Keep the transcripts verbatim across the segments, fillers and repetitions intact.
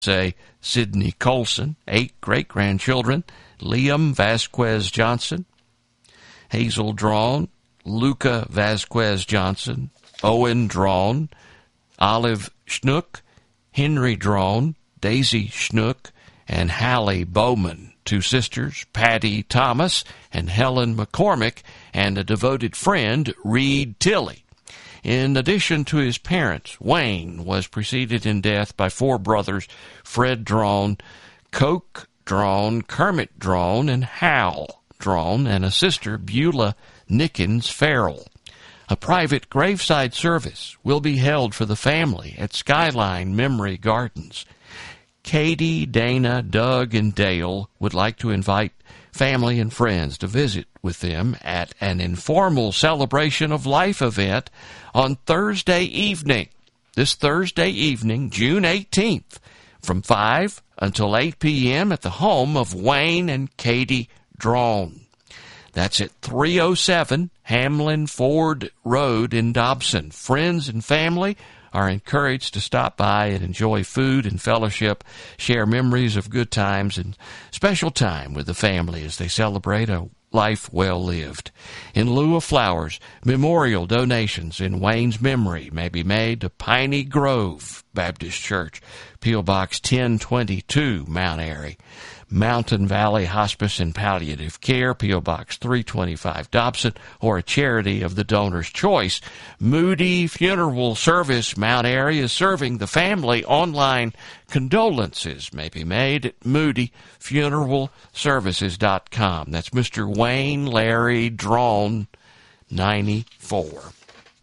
say Sidney Colson, eight great-grandchildren, Liam Vasquez Johnson, Hazel Drawn, Luca Vasquez Johnson, Owen Drawn, Olive Schnook, Henry Drawn, Daisy Schnook, and Hallie Bowman, two sisters, Patty Thomas and Helen McCormick, and a devoted friend, Reed Tilley. In addition to his parents, Wayne was preceded in death by four brothers, Fred Drawn, Coke Drawn, Kermit Drawn, and Hal Drawn, and a sister, Beulah Nickens Farrell. A private graveside service will be held for the family at Skyline Memory Gardens. Katie, Dana, Doug, and Dale would like to invite family and friends to visit with them at an informal celebration of life event on Thursday evening. This Thursday evening, June eighteenth, from five until eight p.m. at the home of Wayne and Katie Drawn. That's at three oh seven Hamlin Ford Road in Dobson. Friends and family are encouraged to stop by and enjoy food and fellowship, share memories of good times and special time with the family as they celebrate a life well lived. In lieu of flowers, memorial donations in Wayne's memory may be made to Piney Grove Baptist Church, P O. Box ten twenty-two, Mount Airy. Mountain Valley Hospice and Palliative Care, P O. Box three twenty-five, Dobson, or a charity of the donor's choice. Moody Funeral Service, Mount Airy, is serving the family. Online condolences may be made at moody funeral services dot com. That's Mister Wayne Larry Drawn, ninety-four.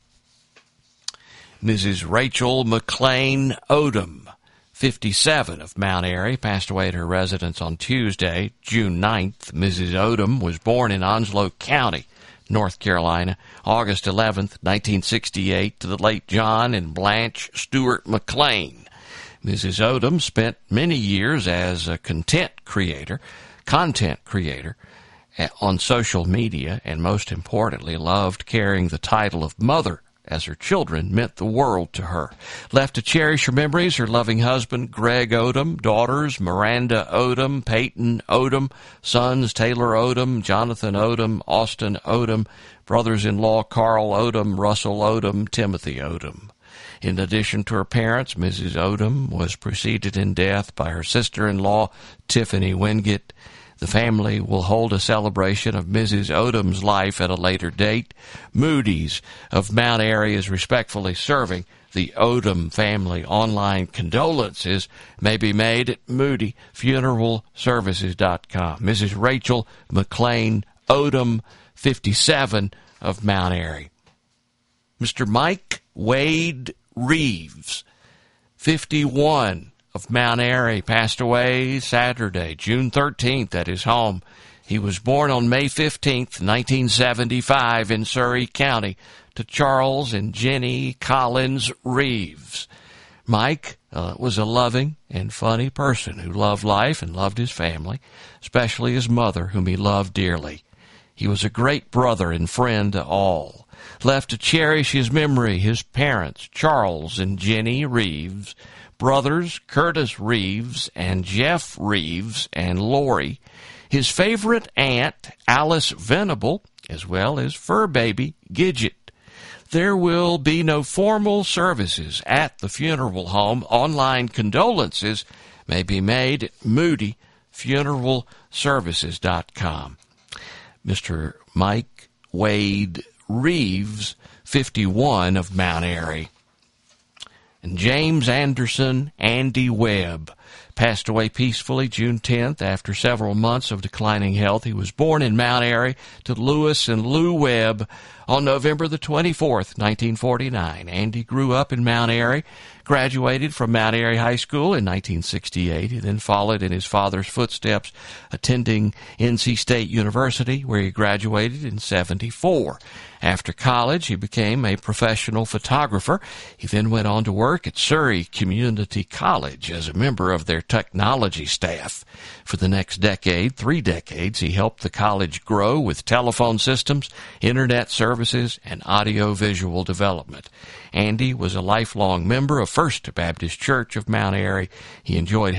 Missus Rachel McLean Odom, fifty-seven, of Mount Airy, passed away at her residence on Tuesday, June ninth. Missus Odom was born in Onslow County, North Carolina, August eleventh, nineteen sixty-eight, to the late John and Blanche Stewart McLean. Missus Odom spent many years as a content creator, content creator on social media, and most importantly, loved carrying the title of mother, as her children meant the world to her. Left to cherish her memories, her loving husband, Greg Odom, daughters, Miranda Odom, Peyton Odom, sons, Taylor Odom, Jonathan Odom, Austin Odom, brothers-in-law, Carl Odom, Russell Odom, Timothy Odom. In addition to her parents, Missus Odom was preceded in death by her sister-in-law, Tiffany Wingate. The family will hold a celebration of Missus Odom's life at a later date. Moody's of Mount Airy is respectfully serving the Odom family. Online condolences may be made at moody funeral services dot com. Missus Rachel McLean Odom, fifty-seven, of Mount Airy. Mister Mike Wade Reeves, fifty-one, of Mount Airy, passed away Saturday, June thirteenth, at his home. He was born on May fifteenth, nineteen seventy-five, in Surrey County, to Charles and Jenny Collins Reeves. Mike uh, was a loving and funny person who loved life and loved his family, especially his mother, whom he loved dearly. He was a great brother and friend to all. Left to cherish his memory, his parents, Charles and Jenny Reeves, brothers Curtis Reeves and Jeff Reeves and Lori, his favorite aunt, Alice Venable, as well as fur baby Gidget. There will be no formal services at the funeral home. Online condolences may be made at moody funeral services dot com. Mister Mike Wade Reeves, fifty-one, of Mount Airy. And James Anderson Andy Webb passed away peacefully June tenth after several months of declining health. He was born in Mount Airy to Lewis and Lou Webb on November the twenty-fourth, nineteen forty-nine. Andy grew up in Mount Airy, graduated from Mount Airy High School in nineteen sixty-eight. He then followed in his father's footsteps, attending N C State University, where he graduated in seventy-four. After college, he became a professional photographer. He then went on to work at Surrey Community College as a member of of their technology staff. For the next decade, three decades, he helped the college grow with telephone systems, internet services, and audio-visual development. Andy was a lifelong member of First Baptist Church of Mount Airy. He enjoyed